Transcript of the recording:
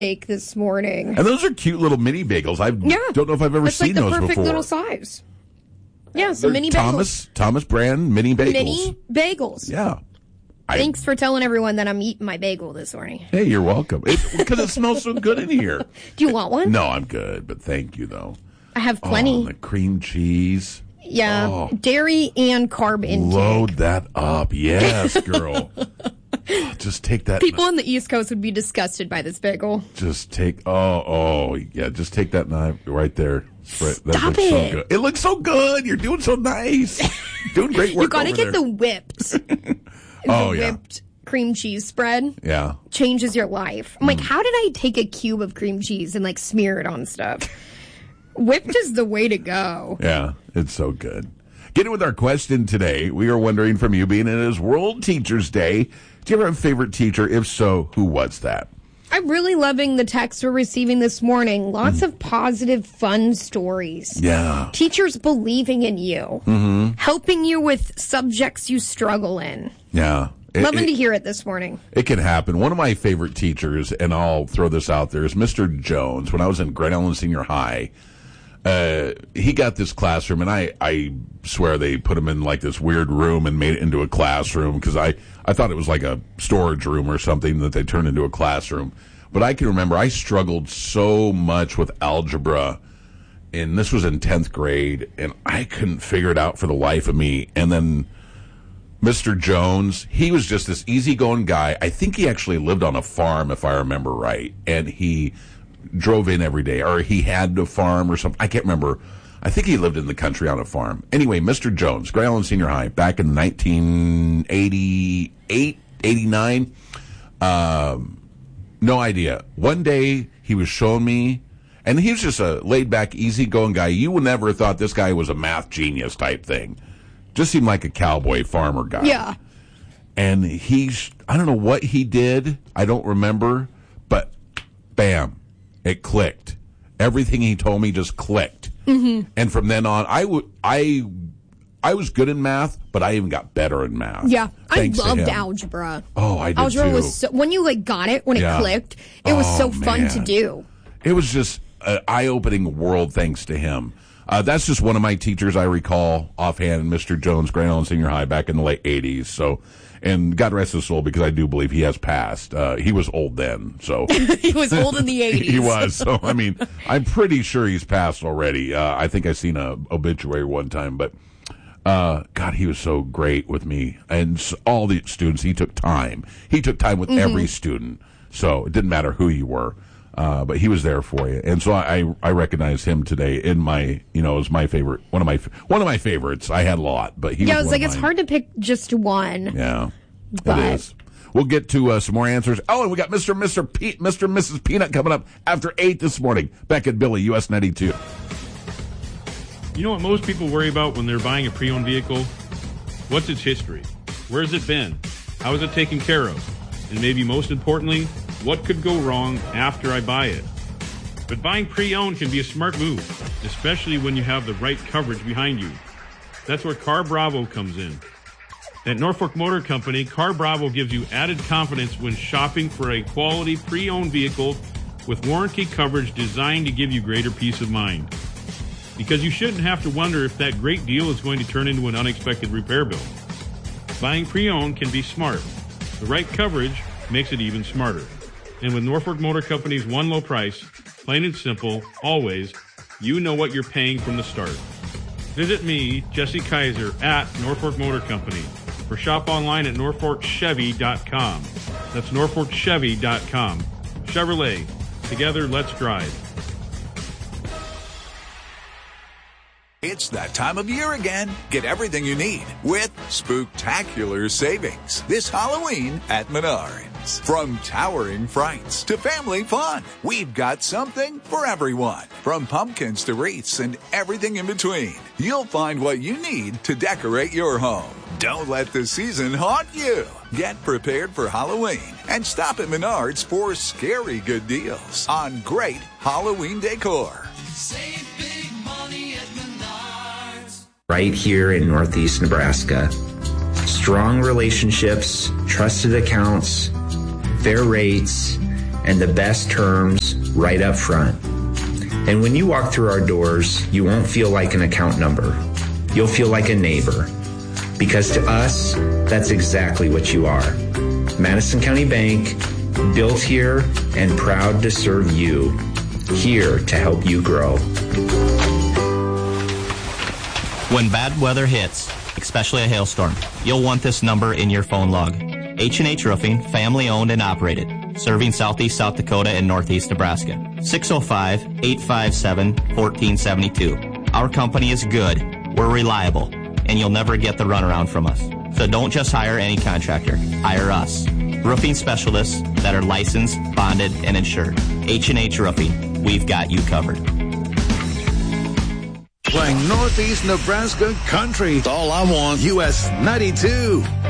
Cake this morning. And those are cute little mini bagels. I don't know if I've ever seen those before. It's like the perfect little size. Yeah, so mini bagels. Thomas brand mini bagels. Mini bagels. Yeah. Thanks for telling everyone that I'm eating my bagel this morning. Hey, you're welcome. Because it smells so good in here. Do you want one? No, I'm good, but thank you, though. I have plenty. Oh, the cream cheese. Yeah, dairy and carb intake. Load that up. Yes, girl. Just take that. People on the East Coast would be disgusted by this bagel. Just take, just take that knife right there. Stop it. So good. It looks so good. You're doing so nice. Doing great work. You got to get the whipped. Whipped cream cheese spread. Yeah. Changes your life. I'm like, how did I take a cube of cream cheese and smear it on stuff? Whipped is the way to go. Yeah, it's so good. Getting with our question today, we are wondering from you, being it is World Teachers Day, do you ever have a favorite teacher? If so, who was that? I'm really loving the text we're receiving this morning. Lots of positive, fun stories. Yeah. Teachers believing in you. Helping you with subjects you struggle in. Yeah. Loving to hear it this morning. It can happen. One of my favorite teachers, and I'll throw this out there, is Mr. Jones. When I was in Grand Island Senior High, he got this classroom, and I swear they put him in this weird room and made it into a classroom because I thought it was like a storage room or something that they turned into a classroom. But I can remember I struggled so much with algebra, and this was in 10th grade, and I couldn't figure it out for the life of me. And then Mr. Jones, he was just this easygoing guy. I think he actually lived on a farm, if I remember right, and he drove in every day, or he had a farm or something. I can't remember. I think he lived in the country on a farm. Anyway, Mr. Jones, Grand Island Senior High, back in 1988, 89. No idea. One day, he was showing me, and he was just a laid-back, easygoing guy. You would never have thought this guy was a math genius type thing. Just seemed like a cowboy farmer guy. Yeah. And I don't know what he did. I don't remember. But, bam. It clicked. Everything he told me just clicked. And from then on, I was good in math, but I even got better in math. Yeah, I loved algebra. Oh, I did algebra too. Was when you got it, when it clicked, it was so fun to do. It was just an eye-opening world thanks to him. That's just one of my teachers I recall offhand, Mr. Jones, Grand Island Senior High, back in the late 80s. So, and God rest his soul, because I do believe he has passed. He was old then, so. He was old in the 80s. He was. So, I mean, I'm pretty sure he's passed already. I think I seen a obituary one time, but, God, he was so great with me. And all the students, he took time. He took time with every student. So, it didn't matter who you were. But he was there for you, and so I recognize him today in my, as my favorite, one of my favorites. I had a lot, but he was I was like, it's hard to pick just one. Yeah, it is. We'll get to some more answers. Oh, and we got Mr. and Mrs. Peanut coming up after 8 this morning. Beck and Billy, US 92. You know what most people worry about when they're buying a pre-owned vehicle? What's its history? Where's it been? How is it taken care of? And maybe most importantly, what could go wrong after I buy it? But buying pre-owned can be a smart move, especially when you have the right coverage behind you. That's where Car Bravo comes in. At Norfolk Motor Company, Car Bravo gives you added confidence when shopping for a quality pre-owned vehicle with warranty coverage designed to give you greater peace of mind. Because you shouldn't have to wonder if that great deal is going to turn into an unexpected repair bill. Buying pre-owned can be smart. The right coverage makes it even smarter. And with Norfolk Motor Company's one low price, plain and simple, always, you know what you're paying from the start. Visit me, Jesse Kaiser, at Norfolk Motor Company, or shop online at NorfolkChevy.com. That's NorfolkChevy.com. Chevrolet. Together, let's drive. It's that time of year again. Get everything you need with spooktacular savings this Halloween at Menards. From towering frights to family fun, we've got something for everyone. From pumpkins to wreaths and everything in between, you'll find what you need to decorate your home. Don't let the season haunt you. Get prepared for Halloween and stop at Menards for scary good deals on great Halloween decor. Save big money at Menards. Right here in Northeast Nebraska. Strong relationships, trusted accounts, fair rates, and the best terms right up front. And when you walk through our doors, you won't feel like an account number. You'll feel like a neighbor. Because to us, that's exactly what you are. Madison County Bank, built here and proud to serve you. Here to help you grow. When bad weather hits, especially a hailstorm, you'll want this number in your phone log. H&H Roofing, family owned and operated, serving southeast South Dakota and northeast Nebraska. 605-857-1472. Our company is good, we're reliable, and you'll never get the runaround from us. So don't just hire any contractor, hire us. Roofing specialists that are licensed, bonded, and insured. H&H Roofing, we've got you covered. Playing Northeast Nebraska country. It's all I want. US 92.